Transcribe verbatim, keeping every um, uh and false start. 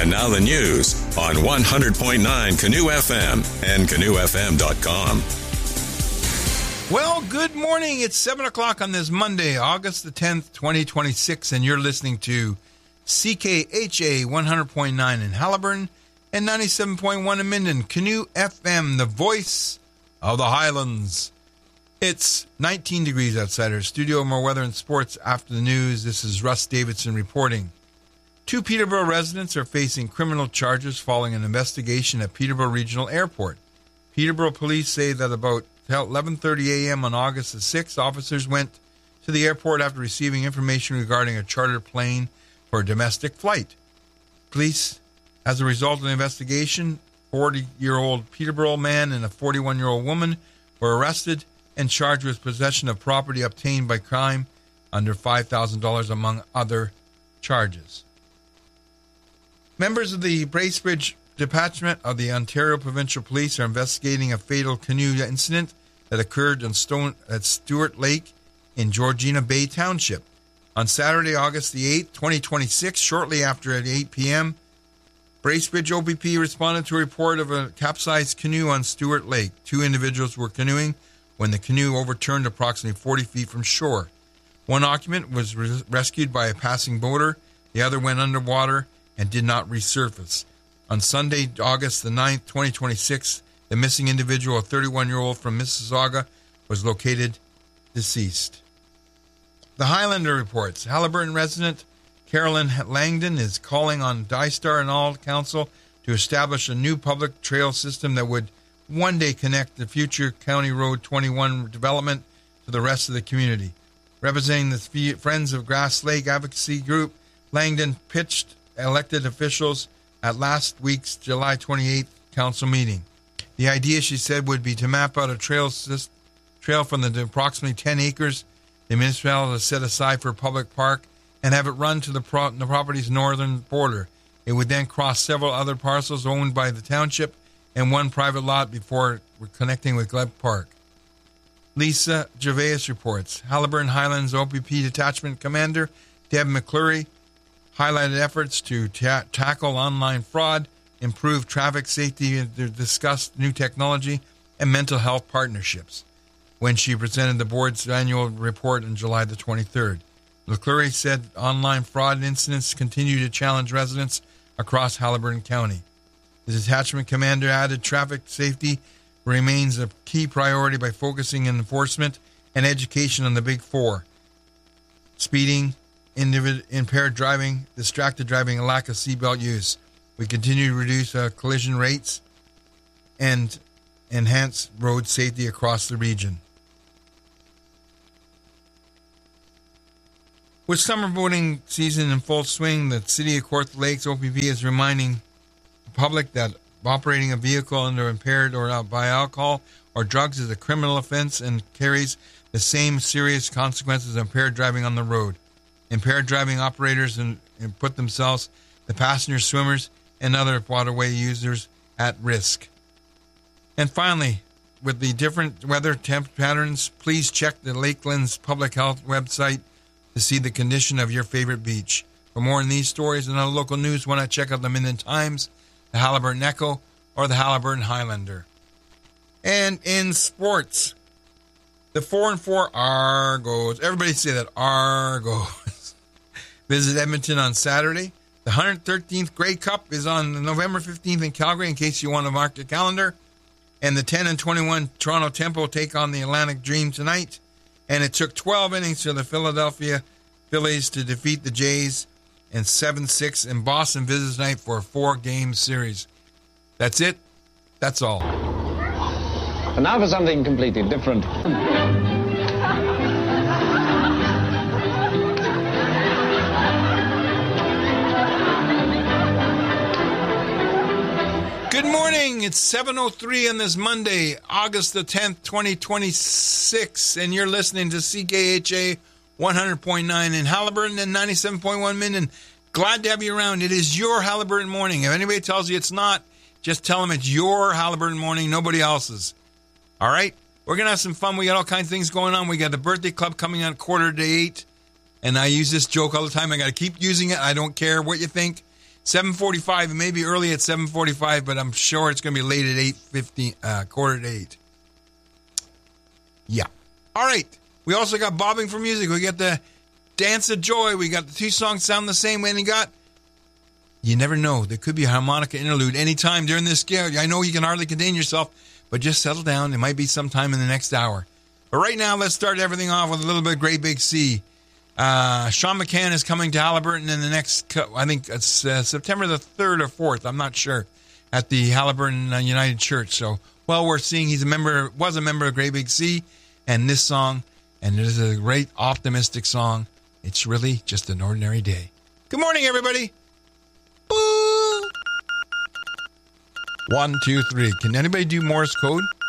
And now the news on one hundred point nine Canoe F M and canoe f m dot com. Well, good morning. It's seven o'clock on this Monday, August the tenth, twenty twenty-six, and you're listening to C K H A one hundred point nine in Haliburton and ninety-seven point one in Minden. Canoe F M, the voice of the Highlands. It's nineteen degrees outside our studio. More weather and sports after the news. This is Russ Davidson reporting. Two Peterborough residents are facing criminal charges following an investigation at Peterborough Regional Airport. Peterborough police say that about eleven thirty a.m. on August the sixth, officers went to the airport after receiving information regarding a chartered plane for a domestic flight. Police, as a result of the investigation, a forty-year-old Peterborough man and a forty-one-year-old woman were arrested and charged with possession of property obtained by crime under five thousand dollars, among other charges. Members of the Bracebridge Detachment of the Ontario Provincial Police are investigating a fatal canoe incident that occurred on Stone at Stewart Lake in Georgina Bay Township. On Saturday, August the eighth, twenty twenty-six, shortly after at eight p.m., Bracebridge O P P responded to a report of a capsized canoe on Stewart Lake. Two individuals were canoeing when the canoe overturned approximately forty feet from shore. One occupant was res- rescued by a passing boater. The other went underwater and did not resurface. On Sunday, August the ninth, twenty twenty-six, the missing individual, a thirty-one-year-old from Mississauga, was located deceased. The Highlander reports. Haliburton resident Carolyn Langdon is calling on DISTAR and all council to establish a new public trail system that would one day connect the future County Road twenty-one development to the rest of the community. Representing the Friends of Grass Lake Advocacy Group, Langdon pitched elected officials at last week's July twenty-eighth council meeting. The idea, she said, would be to map out a trail system, trail from the approximately ten acres the municipality has set aside for a public park and have it run to the, pro- the property's northern border. It would then cross several other parcels owned by the township and one private lot before connecting with Gleb Park. Lisa Gervais reports. Haliburton Highlands O P P Detachment Commander Deb McClurry highlighted efforts to ta- tackle online fraud, improve traffic safety, and discuss new technology and mental health partnerships when she presented the board's annual report on July the twenty-third. McClurry said online fraud incidents continue to challenge residents across Haliburton County. The detachment commander added traffic safety remains a key priority by focusing on enforcement and education on the Big Four: speeding, individ- impaired driving, distracted driving, and lack of seatbelt use. We continue to reduce uh, collision rates and enhance road safety across the region. With summer voting season in full swing, the City of Kawartha Lakes O P P is reminding the public that operating a vehicle under impaired or by alcohol or drugs is a criminal offense and carries the same serious consequences as impaired driving on the road. Impaired driving operators and, and put themselves, the passengers, swimmers, and other waterway users at risk. And finally, with the different weather temp patterns, please check the Lakeland's Public Health website to see the condition of your favorite beach. For more on these stories and other local news, why not check out the Minden Times, the Haliburton Echo, or the Haliburton Highlander. And in sports, the four and four Argos, everybody say that, Argos, visit Edmonton on Saturday. The one hundred thirteenth Grey Cup is on November fifteenth in Calgary, in case you want to mark the calendar. And the ten and twenty-one Toronto Tempo take on the Atlantic Dream tonight. And it took twelve innings for the Philadelphia Phillies to defeat the Jays, and seven six in Boston visits tonight for a four-game series. That's it. That's all. And now for something completely different. Good morning. It's seven oh three on this Monday, August the tenth, twenty twenty-six, and you're listening to C K H A one hundred point nine in Haliburton and ninety-seven point one Minden. Glad to have you around. It is your Haliburton morning. If anybody tells you it's not, just tell them it's your Haliburton morning, nobody else's. All right? We're going to have some fun. We got all kinds of things going on. We got the birthday club coming on quarter to eight, and I use this joke all the time. I got to keep using it. I don't care what you think. seven forty-five. It may be early at seven forty-five, but I'm sure it's going to be late at eight fifteen, uh, quarter to eight. Yeah. All right. We also got Bobbing for Music. We got the Dance of Joy. We got the two songs sound the same. And you got, you never know. There could be a harmonica interlude anytime during this scale. I know you can hardly contain yourself, but just settle down. It might be sometime in the next hour. But right now, let's start everything off with a little bit of Great Big Sea. Uh, Sean McCann is coming to Halliburton in the next, I think it's uh, September the third or fourth, I'm not sure, at the Halliburton uh, United Church. So, well worth seeing. He's a member, was a member of Great Big Sea, and this song, and it is a great optimistic song. It's really just an ordinary day. Good morning, everybody. Boo! One, two, three. Can anybody do Morse code?